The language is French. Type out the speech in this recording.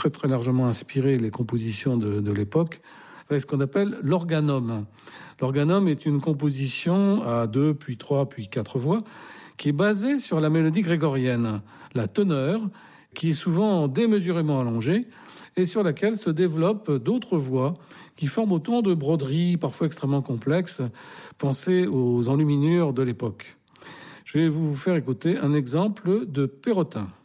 très très largement inspiré les compositions de l'époque, avec ce qu'on appelle l'organum. L'organum est une composition à 2, puis 3, puis 4 voix, qui est basée sur la mélodie grégorienne, la teneur, qui est souvent démesurément allongée, et sur laquelle se développent d'autres voix qui forment autant de broderies, parfois extrêmement complexes. Pensez aux enluminures de l'époque. Je vais vous faire écouter un exemple de Perrotin.